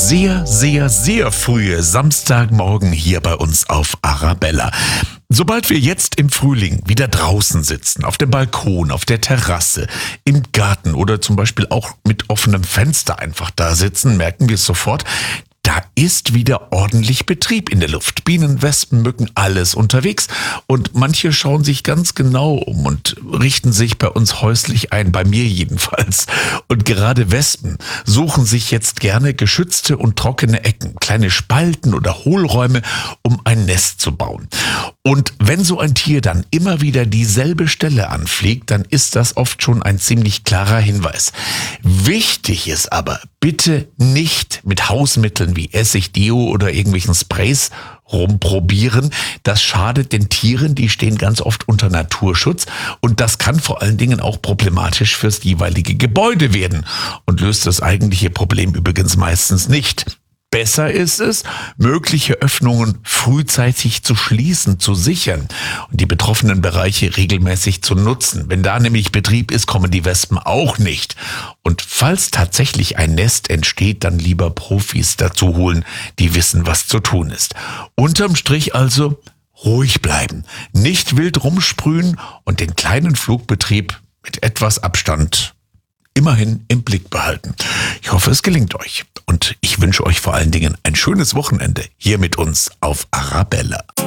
sehr, sehr, sehr frühe Samstagmorgen hier bei uns auf Arabella. Sobald wir jetzt im Frühling wieder draußen sitzen, auf dem Balkon, auf der Terrasse, im Garten oder zum Beispiel auch mit offenem Fenster einfach da sitzen, merken wir es sofort, da ist wieder ordentlich Betrieb in der Luft. Bienen, Wespen, Mücken, alles unterwegs. Und manche schauen sich ganz genau um und richten sich bei uns häuslich ein, bei mir jedenfalls. Und gerade Wespen suchen sich jetzt gerne geschützte und trockene Ecken, kleine Spalten oder Hohlräume, um ein Nest zu bauen. Und wenn so ein Tier dann immer wieder dieselbe Stelle anfliegt, dann ist das oft schon ein ziemlich klarer Hinweis. Wichtig ist aber, bitte nicht mit Hausmitteln wie Essig, Deo oder irgendwelchen Sprays rumprobieren. Das schadet den Tieren, die stehen ganz oft unter Naturschutz und das kann vor allen Dingen auch problematisch fürs jeweilige Gebäude werden und löst das eigentliche Problem übrigens meistens nicht. Besser ist es, mögliche Öffnungen frühzeitig zu schließen, zu sichern und die betroffenen Bereiche regelmäßig zu nutzen. Wenn da nämlich Betrieb ist, kommen die Wespen auch nicht. Und falls tatsächlich ein Nest entsteht, dann lieber Profis dazu holen, die wissen, was zu tun ist. Unterm Strich also ruhig bleiben, nicht wild rumsprühen und den kleinen Flugbetrieb mit etwas Abstand immerhin im Blick behalten. Ich hoffe, es gelingt euch. Und ich wünsche euch vor allen Dingen ein schönes Wochenende hier mit uns auf Arabella.